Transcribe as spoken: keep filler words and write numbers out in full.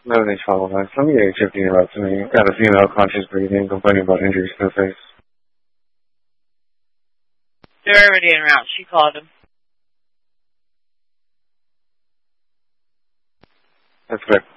No need to follow that. Some of you fifteen about to me. Got a female conscious breathing, complaining about injuries to the face. They're already en route. She called him. That's correct.